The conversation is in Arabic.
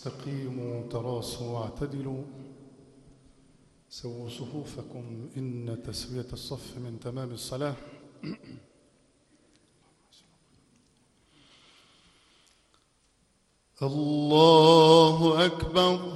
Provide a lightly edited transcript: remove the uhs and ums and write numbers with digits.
استقيموا تراصوا واعتدلوا سووا صفوفكم إن تسوية الصف من تمام الصلاة. الله أكبر.